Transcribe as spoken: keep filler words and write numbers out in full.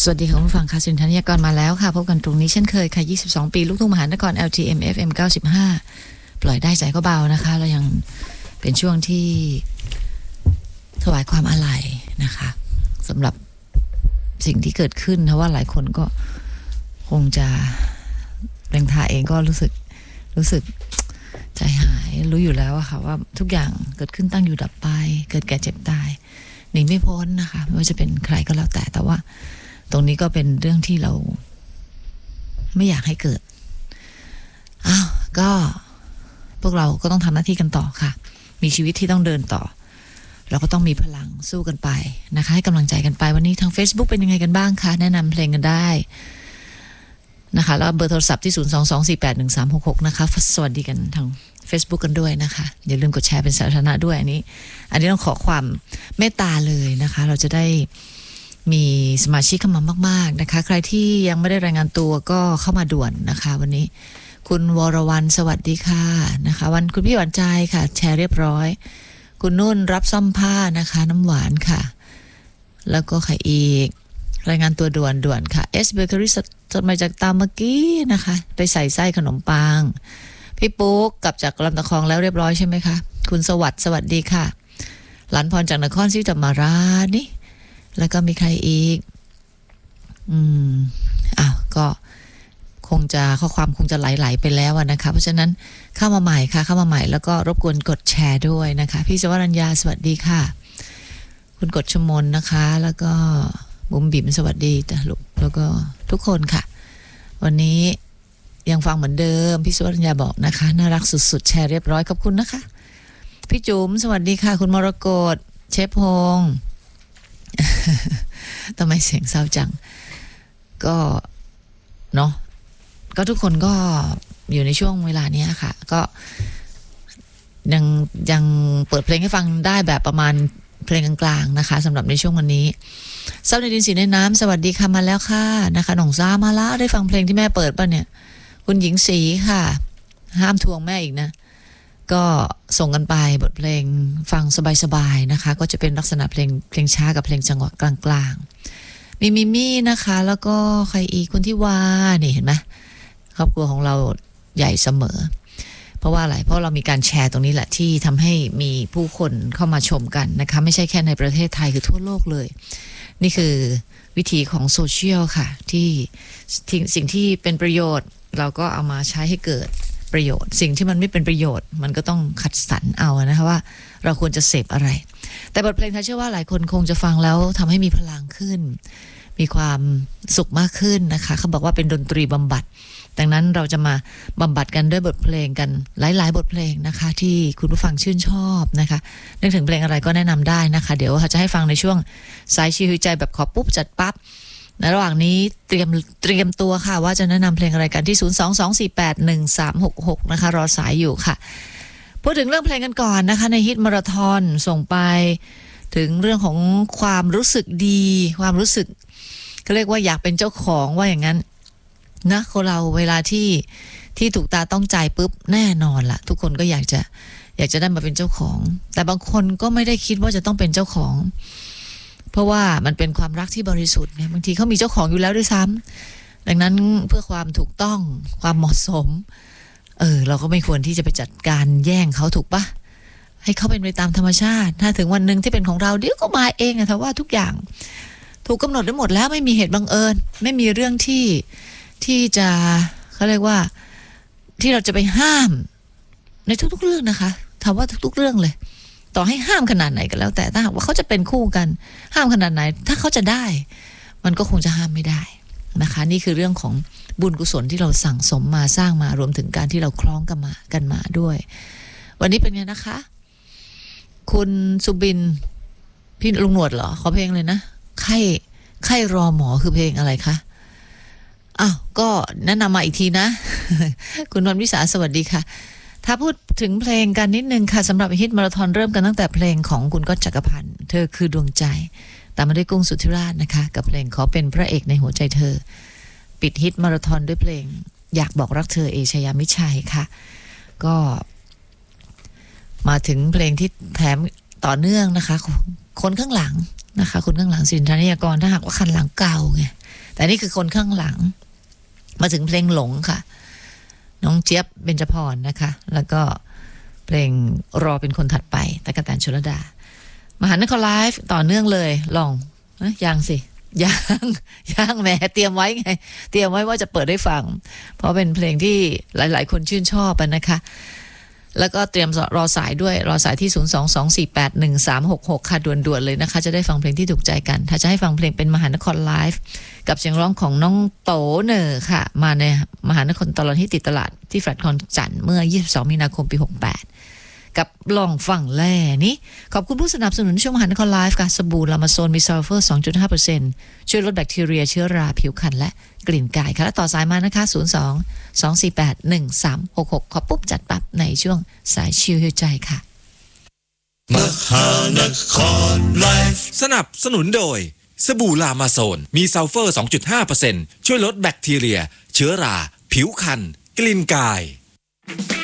สวัสดีค่ะคุณผู้ฟังค่ะสินธนิยากรมาแล้วค่ะพบกันตรงนี้เช่นเคยค่ะยี่สิบสองปีลูกทุ่งมหานคร แอล ที เอ็ม เอฟ เอ็ม เก้าสิบห้า ปล่อยได้ใจก็เบานะคะเรายังเป็นช่วงที่ถวายความอาลัยนะคะสำหรับสิ่งที่เกิดขึ้นเพราะว่าหลายคนก็คงจะแรงทาเองก็รู้สึกรู้สึกใจหายรู้อยู่แล้วอะค่ะว่าทุกอย่างเกิดขึ้นตั้งอยู่ดับไปเกิดแก่เจ็บตายหนีไม่พ้นนะคะไม่ว่าจะเป็นใครก็แล้วแต่แต่ว่าตรงนี้ก็เป็นเรื่องที่เราไม่อยากให้เกิดอ้าวก็พวกเราก็ต้องทำหน้าที่กันต่อค่ะมีชีวิตที่ต้องเดินต่อเราก็ต้องมีพลังสู้กันไปนะคะให้กำลังใจกันไปวันนี้ทาง Facebook เป็นยังไงกันบ้างคะแนะนำเพลงกันได้นะคะแล้วเบอร์โทรศัพท์ที่ศูนย์ สอง สอง สี่ แปด หนึ่ง สาม หก หกนะคะสวัสดีกันทาง Facebook กันด้วยนะคะอย่าลืมกดแชร์เป็นสาธารณะด้วยอันนี้อันนี้ต้องขอความเมตตาเลยนะคะเราจะได้มีสมาชิกเข้ามามากๆนะคะใครที่ยังไม่ได้รายงานตัวก็เข้ามาด่วนนะคะวันนี้คุณวรวรรณสวัสดีค่ะนะคะวันคุณพี่หวานใจค่ะแชร์เรียบร้อยคุณนุ่นรับซ่อมผ้านะคะน้ำหวานค่ะแล้วก็ใครอีกรายงานตัวด่วนด่วนค่ะเอสเบเกอรี่สดมาจากตามเมื่อกี้นะคะไปใส่ไส้ขนมปังพี่ปุ๊กกลับจากลำตะคองแล้วเรียบร้อยใช่ไหมคะคุณสวัสดิ์สวัสดีค่ะหลานพรจากนครศรีธรรมราชนี่แล้วก็มีใครอีกอืมอ้าวก็คงจะข้อความคงจะไหลๆไปแล้วนะคะเพราะฉะนั้นเข้ามาใหม่ค่ะเข้ามาใหม่แล้วก็รบกวนกดแชร์ด้วยนะคะพี่สวรัญญาสวัสดีค่ะคุณกฎชมนนะคะแล้วก็บุ๋มบิ๋มสวัสดีจ้ะลูกแล้วก็ทุกคนค่ะวันนี้ยังฟังเหมือนเดิมพี่สวรัญญาบอกนะคะน่ารักสุดๆแชร์เรียบร้อยขอบคุณนะคะพี่จุ๋มสวัสดีค่ะคุณมรกตเชฟพงษ์ทำไมเสียงเศร้าจังก็เนาะก็ทุกคนก็อยู่ในช่วงเวลานี้ค่ะก็ยังยังเปิดเพลงให้ฟังได้แบบประมาณเพลงกลางๆนะคะสำหรับในช่วงวันนี้เศร้าในดินสีในน้ำสวัสดีค่ะมาแล้วค่ะนะคะหนองซ่ามาแล้วได้ฟังเพลงที่แม่เปิดป่ะเนี่ยคุณหญิงศรีค่ะห้ามทวงแม่อีกนะก็ส่งกันไปบทเพลงฟังสบายๆนะคะก็จะเป็นลักษณะเพลงเพลงช้ากับเพลงจังหวะกลางๆมีมิมี่นะคะแล้วก็ใครอีกคุณที่ว่านี่เห็นไหมครอบครัวของเราใหญ่เสมอเพราะว่าอะไรเพราะเรามีการแชร์ตรงนี้แหละที่ทำให้มีผู้คนเข้ามาชมกันนะคะไม่ใช่แค่ในประเทศไทยคือทั่วโลกเลยนี่คือวิธีของโซเชียลค่ะที่สิ่งที่เป็นประโยชน์เราก็เอามาใช้ให้เกิดประโยชน์สิ่งที่มันไม่เป็นประโยชน์มันก็ต้องคัดสรรเอานะคะว่าเราควรจะเสพอะไรแต่บทเพลงเชื่อว่าหลายคนคงจะฟังแล้วทำให้มีพลังขึ้นมีความสุขมากขึ้นนะคะเขาบอกว่าเป็นดนตรีบำบัดดังนั้นเราจะมาบำบัดกันด้วยบทเพลงกันหลายๆบทเพลงนะคะที่คุณผู้ฟังชื่นชอบนะคะนึกถึงเพลงอะไรก็แนะนำได้นะคะเดี๋ยวเขาจะให้ฟังในช่วงสายชีวิตใจแบบขอปุ๊บจัดปั๊บในระหว่างนี้เตรียมเตรียมตัวค่ะว่าจะแนะนำเพลงอะไรกันที่ศูนย์ สอง สอง สี่ แปด หนึ่ง สาม หก หกนะคะรอสายอยู่ค่ะพูดถึงเรื่องเพลงกันก่อนนะคะในฮิตมาราธอนส่งไปถึงเรื่องของความรู้สึกดีความรู้สึกเขาเรียกว่าอยากเป็นเจ้าของว่าอย่างนั้นนะคนเราเวลาที่ที่ถูกตาต้องใจปุ๊บแน่นอนละทุกคนก็อยากจะอยากจะได้มาเป็นเจ้าของแต่บางคนก็ไม่ได้คิดว่าจะต้องเป็นเจ้าของเพราะว่ามันเป็นความรักที่บริสุทธิ์ไงบางทีเขามีเจ้าของอยู่แล้วด้วยซ้ำดังนั้นเพื่อความถูกต้องความเหมาะสมเออเราก็ไม่ควรที่จะไปจัดการแย่งเขาถูกปะให้เขาเป็นไปตามธรรมชาติถ้าถึงวันนึงที่เป็นของเราเดี๋ยวก็มาเองอะแต่ว่าทุกอย่างถูกกำหนดไว้หมดแล้วไม่มีเหตุบังเอิญไม่มีเรื่องที่ที่จะเขาเรียกว่าที่เราจะไปห้ามในทุกๆเรื่องนะคะถามว่าทุกๆเรื่องเลยต่อให้ห้ามขนาดไหนก็แล้วแต่ถ้าหากว่าเขาจะเป็นคู่กันห้ามขนาดไหนถ้าเขาจะได้มันก็คงจะห้ามไม่ได้นะคะนี่คือเรื่องของบุญกุศลที่เราสั่งสมมาสร้างมารวมถึงการที่เราคล้องกันมากันมาด้วยวันนี้เป็นไงนะคะคุณสุบินพี่ลุงหนวดเหรอขอเพลงเลยนะไข้ไข้รอหมอคือเพลงอะไรคะอ้าวก็แนะนำมาอีกทีนะ คุณนวลวิสาสวัสดีค่ะถ้าพูดถึงเพลงกันนิดนึงค่ะสำหรับฮิตมาราธอนเริ่มกันตั้งแต่เพลงของคุณก๊อตจักรพันธ์เธอคือดวงใจตามมาด้วยกุ้งสุทธิราชนะคะกับเพลงขอเป็นพระเอกในหัวใจเธอปิดฮิตมาราธอนด้วยเพลงอยากบอกรักเธอเอชยามิชัยค่ะก็มาถึงเพลงที่แถมต่อเนื่องนะคะคนข้างหลังนะคะคนข้างหลังสินทรัพยากรถ้าหากว่าคันหลังเก่าไงแต่นี่คือคนข้างหลังมาถึงเพลงหลงค่ะน้องเจี๊ยบเบญจพรนะคะแล้วก็เพลงรอเป็นคนถัดไปตะกะแตนชลดามหานครไลฟ์ต่อเนื่องเลยลองยังสิยังยังแหมเตรียมไว้ไงเตรียมไว้ว่าจะเปิดให้ฟังเพราะเป็นเพลงที่หลายๆคนชื่นชอบนะคะแล้วก็เตรียมรอสายด้วยรอสายที่ศูนย์ สอง สอง สี่ แปด หนึ่ง สาม หก หกค่ะด่วนๆเลยนะคะจะได้ฟังเพลงที่ถูกใจกันถ้าจะให้ฟังเพลงเป็นมหานครไลฟ์กับเสียงร้องของน้องโตเนอร์ค่ะมาในมหานครตลอดที่ติดตลาดที่แฟลตคอนจันทร์เมื่อยี่สิบสองมีนาคมปีหกแปดกับลองฝั่งแล่นี้ขอบคุณผู้สนับสนุนช่วงมหานครไลฟ์ค่ะสบู่ลามาโซนมีซัลเฟอร์ สองจุดห้าเปอร์เซ็นต์ ช่วยลดแบคทีเรียเชื้อราผิวคันและกลิ่นกายค่ะและต่อสายมานะคะศูนย์ สอง สอง สี่ แปด หนึ่ง สาม หก หกขอปุ๊บจัดปั๊บในช่วงสายชิลฮิวใจค่ะมหานครไลฟ์สนับสนุนโดยสบู่ลามาโซนมีซัลเฟอร์ สองจุดห้าเปอร์เซ็นต์ ช่วยลดแบคทีเรียเชื้อราผิวคันกลิ่นกาย